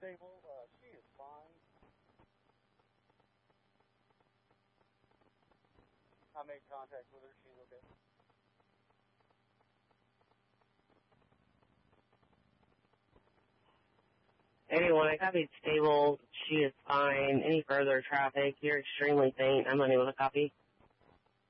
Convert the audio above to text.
stable. She is fine. I made contact with her. She's okay. Anyone, I copied stable. She is fine. Any further traffic? You're extremely faint. I'm unable to copy.